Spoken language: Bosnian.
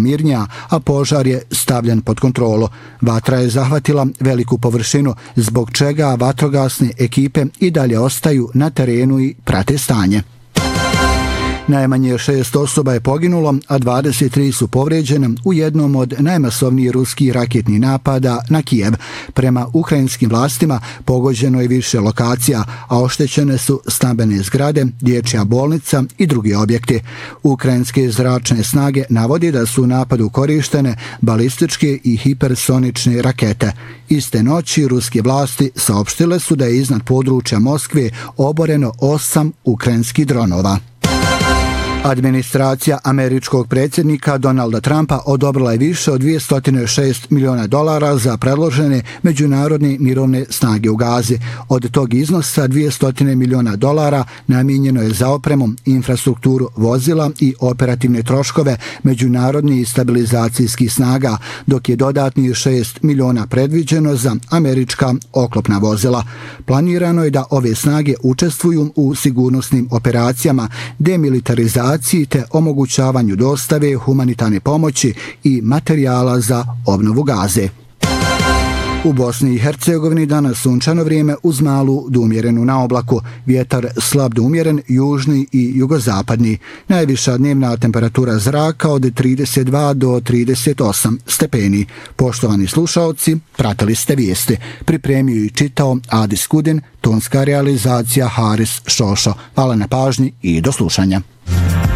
mirnija, a požar je stavljen pod kontrolu. Vatra je zahvatila veliku površinu, zbog čega vatrogasne ekipe i dalje ostaju na terenu i prate stanje. Najmanje 6 osoba je poginulo, a 23 su povrijeđene u jednom od najmasovnijih ruskih raketnih napada na Kijev. Prema ukrajinskim vlastima pogođeno je više lokacija, a oštećene su stambene zgrade, dječja bolnica i drugi objekti. Ukrajinske zračne snage navodi da su u napadu korištene balističke i hipersonične rakete. Iste noći ruske vlasti saopštile su da je iznad područja Moskve oboreno 8 ukrajinskih dronova. Administracija američkog predsjednika Donalda Trumpa odobrila je više od $206 miliona za predložene međunarodne mirovne snage u Gazi. Od tog iznosa $200 miliona namijenjeno je za opremu, infrastrukturu vozila i operativne troškove međunarodnih stabilizacijskih snaga, dok je dodatnih $6 miliona predviđeno za američka oklopna vozila. Planirano je da ove snage učestvuju u sigurnosnim operacijama, demilitarizaciji te omogućavanju dostave humanitarne pomoći i materijala za obnovu Gaze. U Bosni i Hercegovini danas sunčano vrijeme uz malu do umjerenu na oblaku. Vjetar slab do umjeren, južni i jugozapadni. Najviša dnevna temperatura zraka od 32 do 38 stepeni. Poštovani slušaoci, pratili ste vijesti. Pripremio i čitao Adis Kudin, tonska realizacija Haris Šošo. Hvala na pažnji i do slušanja.